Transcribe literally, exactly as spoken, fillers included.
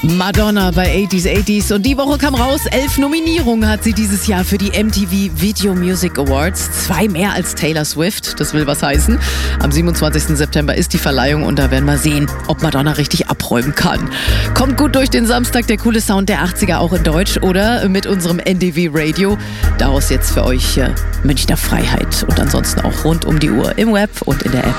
Madonna bei achtziger achtziger und die Woche kam raus, elf Nominierungen hat sie dieses Jahr für die M T V Video Music Awards. Zwei mehr als Taylor Swift, das will was heißen. Am siebenundzwanzigsten September ist die Verleihung und da werden wir sehen, ob Madonna richtig abräumen kann. Kommt gut durch den Samstag, der coole Sound der achtziger auch in Deutsch oder mit unserem N D W Radio. Daraus jetzt für euch äh, Münchner Freiheit und ansonsten auch rund um die Uhr im Web und in der App.